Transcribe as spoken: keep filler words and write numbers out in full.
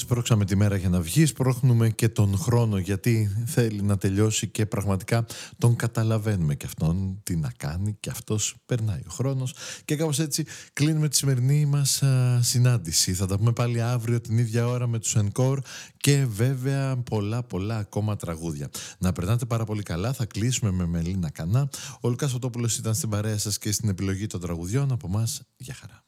σπρώξαμε τη μέρα για να βγει, σπρώχνουμε και τον χρόνο γιατί θέλει να τελειώσει και πραγματικά τον καταλαβαίνουμε και αυτόν τι να κάνει και αυτός περνάει ο χρόνος και κάπως έτσι κλείνουμε τη σημερινή μας α, συνάντηση. Θα τα πούμε πάλι αύριο την ίδια ώρα με τους Encore και βέβαια πολλά πολλά ακόμα τραγούδια. Να περνάτε πάρα πολύ καλά, θα κλείσουμε με Μελίνα Κανά. Ο Λουκάς Φωτόπουλος ήταν στην παρέα σας και στην επιλογή των τραγουδιών. Από εμάς, γεια χαρά.